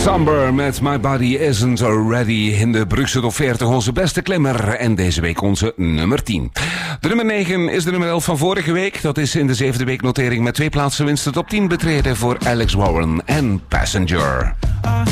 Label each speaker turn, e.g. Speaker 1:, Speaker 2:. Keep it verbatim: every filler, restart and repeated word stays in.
Speaker 1: Somber met My Body Isn't Ready in de Brugse Top veertig, onze beste klimmer. En deze week onze nummer tien. De nummer negen is de nummer elf van vorige week. Dat is in de zevende week notering met twee plaatsen winst de top tien betreden voor Alex Warren en Passenger.
Speaker 2: I